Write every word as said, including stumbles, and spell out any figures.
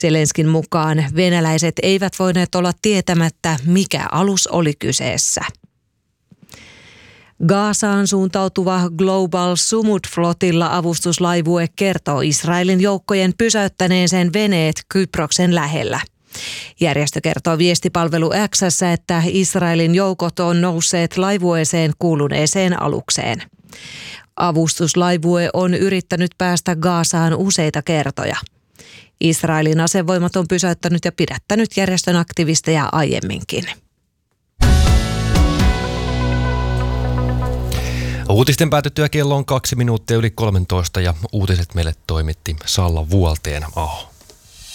Zelenskin mukaan venäläiset eivät voineet olla tietämättä, mikä alus oli kyseessä. Gazaan suuntautuva Global Summit-flotilla avustuslaivue kertoo Israelin joukkojen pysäyttäneen sen veneet Kyproksen lähellä. Järjestö kertoo viestipalvelu X:ssä, että Israelin joukot on nousseet laivueeseen kuuluneeseen alukseen. Avustuslaivue on yrittänyt päästä Gazaan useita kertoja. Israelin asevoimat on pysäyttänyt ja pidättänyt järjestön aktivisteja aiemminkin. Uutisten päätyttyä kello on kaksi minuuttia yli kolmetoista ja uutiset meille toimitti Salla Vuolteen Aho.